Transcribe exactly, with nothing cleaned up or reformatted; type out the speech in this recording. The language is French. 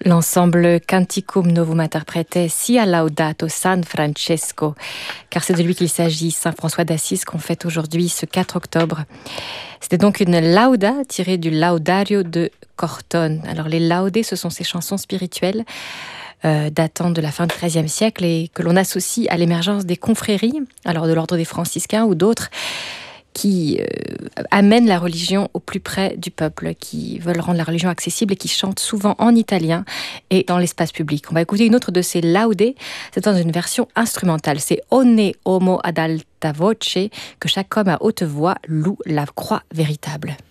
L'ensemble Canticum Novum interprétait Sia Laudato San Francesco, car c'est de lui qu'il s'agit, Saint François d'Assise, qu'on fête aujourd'hui ce quatre octobre. C'était donc une lauda tirée du Laudario de Cortone. Alors les laudés, ce sont ces chansons spirituelles euh, datant de la fin du treizième siècle et que l'on associe à l'émergence des confréries, alors de l'ordre des franciscains ou d'autres, qui euh, amènent la religion au plus près du peuple, qui veulent rendre la religion accessible et qui chantent souvent en italien et dans l'espace public. On va écouter une autre de ces laudés, c'est dans une version instrumentale. C'est Onne homo ad alta voce, que chaque homme à haute voix loue la croix véritable.